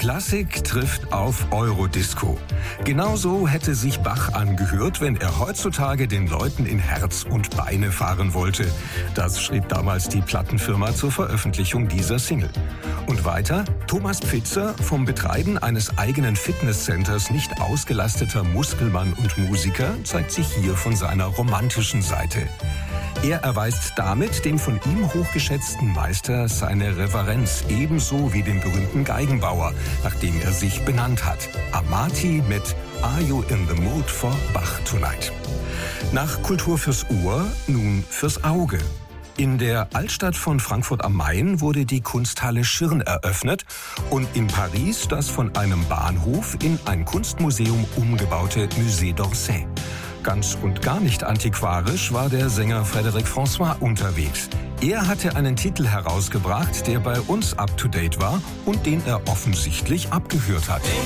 Klassik trifft auf Eurodisco. Genauso hätte sich Bach angehört, wenn er heutzutage den Leuten in Herz und Beine fahren wollte. Das schrieb damals die Plattenfirma zur Veröffentlichung dieser Single. Und weiter, Thomas Pfitzer, vom Betreiben eines eigenen Fitnesscenters nicht ausgelasteter Muskelmann und Musiker, zeigt sich hier von seiner romantischen Seite. Er erweist damit dem von ihm hochgeschätzten Meister seine Reverenz, ebenso wie den berühmten Geigenbauer, nach dem er sich benannt hat. Amati mit Are You in the Mood for Bach Tonight? Nach Kultur fürs Ohr, nun fürs Auge. In der Altstadt von Frankfurt am Main wurde die Kunsthalle Schirn eröffnet und in Paris das von einem Bahnhof in ein Kunstmuseum umgebaute Musée d'Orsay. Ganz und gar nicht antiquarisch war der Sänger Frédéric François unterwegs. Er hatte einen Titel herausgebracht, der bei uns up-to-date war und den er offensichtlich abgehört hat.